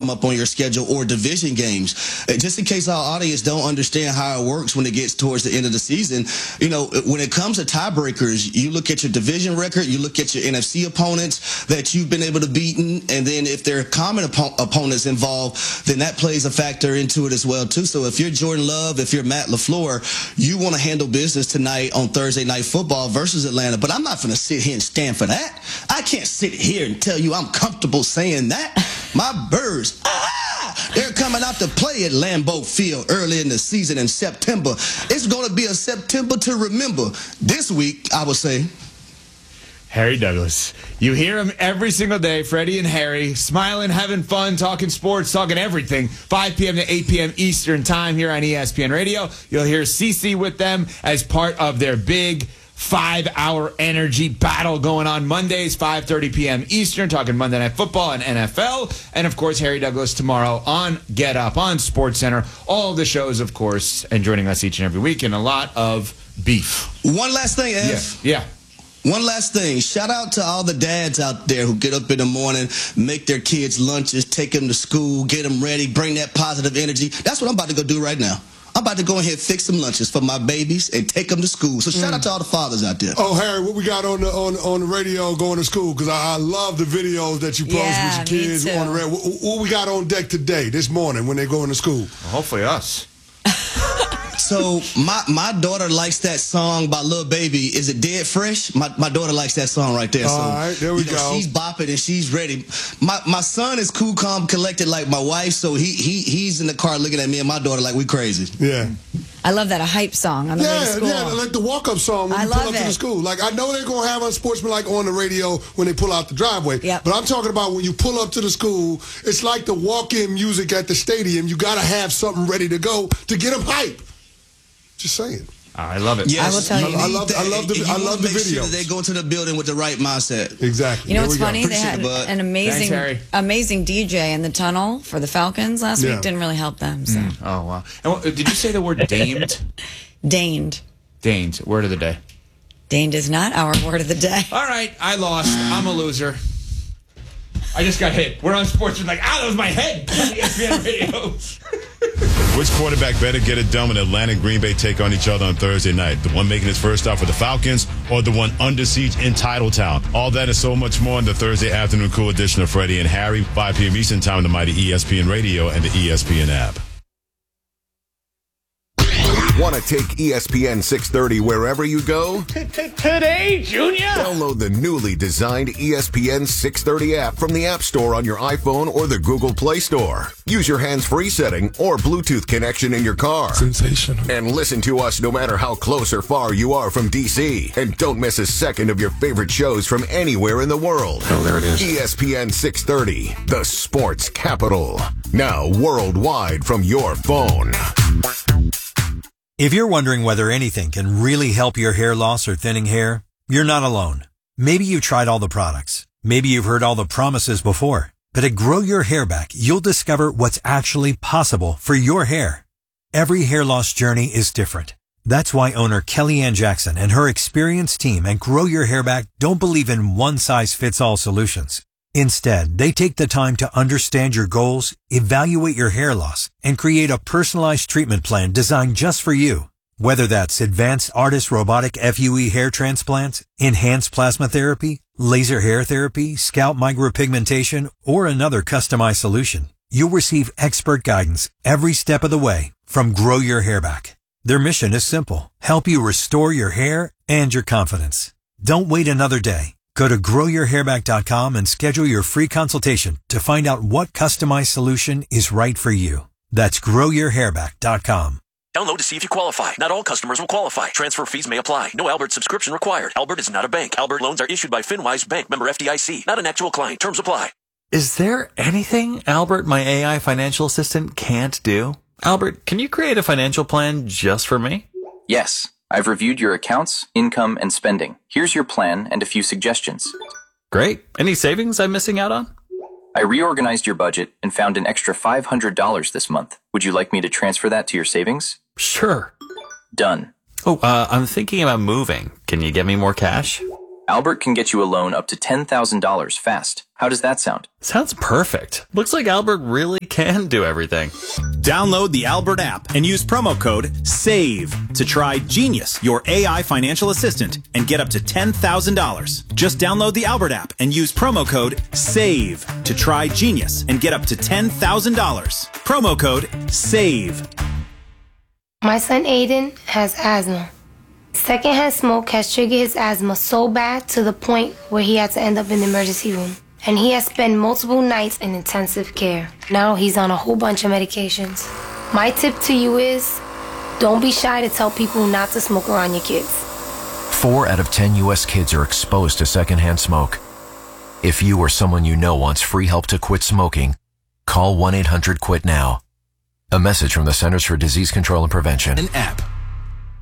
come up on your schedule or division games. Just in case our audience don't understand how it works when it gets towards the end of the season, when it comes to tiebreakers, you look at your division record, you look at your NFC opponents that you've been able to beat, and then if there are common opponents involved, then that plays a factor into it as well, too. So if you're Jordan Love, if you're Matt LaFleur, you want to handle business tonight on Thursday Night Football versus Atlanta. But I'm not going to sit here and stand for that. I can't sit here and tell you I'm comfortable saying that. My Birds, they're coming out to play at Lambeau Field early in the season in September. It's going to be a September to remember. This week, I would say. Harry Douglas. You hear him every single day, Freddie and Harry, smiling, having fun, talking sports, talking everything. 5 p.m. to 8 p.m. Eastern time here on ESPN Radio. You'll hear CeCe with them as part of their big 5-hour energy battle going on Mondays, 5:30 p.m. Eastern, talking Monday Night Football and NFL. And, of course, Harry Douglas tomorrow on Get Up, on SportsCenter. All the shows, of course, and joining us each and every week, and a lot of beef. One last thing, Ev. Yeah. One last thing. Shout out to all the dads out there who get up in the morning, make their kids lunches, take them to school, get them ready, bring that positive energy. That's what I'm about to go do right now. I'm about to go ahead and fix some lunches for my babies and take them to school. So shout out to all the fathers out there. Oh, Harry, what we got on the radio going to school? Because I love the videos that you post with your kids on the radio. What we got on deck today, this morning, when they go into school? Well, hopefully us. So my daughter likes that song by Lil Baby. Is it Dead Fresh? My daughter likes that song right there. All right, there we go. She's bopping and she's ready. My son is cool, calm, collected like my wife. So he's in the car looking at me and my daughter like we crazy. Yeah. I love that, a hype song on the way to school. Yeah, like the walk-up song when you pull up to the school. Like, I know they're going to have Unsportsmanlike on the radio when they pull out the driveway. Yep. But I'm talking about when you pull up to the school, it's like the walk-in music at the stadium. You got to have something ready to go to get them hype. Just saying. I love it. Yes, I will tell you. I love the video. Sure they go into the building with the right mindset. Exactly. You know what's funny? They had an amazing DJ in the tunnel for the Falcons last week. Didn't really help them. So. Oh, wow. And did you say the word damed? Deigned. Deigned. Word of the day. Deigned is not our word of the day. All right. I lost. I'm a loser. I just got hit. We're on sports. Like, that was my head. ESPN Radio. Which quarterback better get it done when Atlanta and Green Bay take on each other on Thursday night? The one making his first stop for the Falcons or the one under siege in Titletown? All that and so much more in the Thursday afternoon cool edition of Freddie and Harry, 5 p.m. Eastern time on the mighty ESPN Radio and the ESPN app. Want to take ESPN 630 wherever you go? Today, Junior? Download the newly designed ESPN 630 app from the App Store on your iPhone or the Google Play Store. Use your hands-free setting or Bluetooth connection in your car. Sensational. And listen to us no matter how close or far you are from D.C. And don't miss a second of your favorite shows from anywhere in the world. Oh, there it is. ESPN 630, the sports capital. Now worldwide from your phone. If you're wondering whether anything can really help your hair loss or thinning hair, you're not alone. Maybe you've tried all the products. Maybe you've heard all the promises before. But at Grow Your Hair Back, you'll discover what's actually possible for your hair. Every hair loss journey is different. That's why owner Kellyanne Jackson and her experienced team at Grow Your Hair Back don't believe in one-size-fits-all solutions. Instead, they take the time to understand your goals, evaluate your hair loss, and create a personalized treatment plan designed just for you. Whether that's advanced ARTIS robotic FUE hair transplants, enhanced plasma therapy, laser hair therapy, scalp micropigmentation, or another customized solution, you'll receive expert guidance every step of the way from Grow Your Hair Back. Their mission is simple: help you restore your hair and your confidence. Don't wait another day. Go to growyourhairback.com and schedule your free consultation to find out what customized solution is right for you. That's growyourhairback.com. Download to see if you qualify. Not all customers will qualify. Transfer fees may apply. No Albert subscription required. Albert is not a bank. Albert loans are issued by FinWise Bank, member FDIC. Not an actual client. Terms apply. Is there anything Albert, my AI financial assistant, can't do? Albert, can you create a financial plan just for me? Yes. I've reviewed your accounts, income, and spending. Here's your plan and a few suggestions. Great. Any savings I'm missing out on? I reorganized your budget and found an extra $500 this month. Would you like me to transfer that to your savings? Sure. Done. Oh, I'm thinking about moving. Can you get me more cash? Albert can get you a loan up to $10,000 fast. How does that sound? Sounds perfect. Looks like Albert really can do everything. Download the Albert app and use promo code SAVE to try Genius, your AI financial assistant, and get up to $10,000. Just download the Albert app and use promo code SAVE to try Genius and get up to $10,000. Promo code SAVE. My son Aiden has asthma. Secondhand smoke has triggered his asthma so bad to the point where he had to end up in the emergency room. And he has spent multiple nights in intensive care. Now he's on a whole bunch of medications. My tip to you is, don't be shy to tell people not to smoke around your kids. 4 out of 10 U.S. kids are exposed to secondhand smoke. If you or someone you know wants free help to quit smoking, call 1-800-QUIT-NOW. A message from the Centers for Disease Control and Prevention. An app.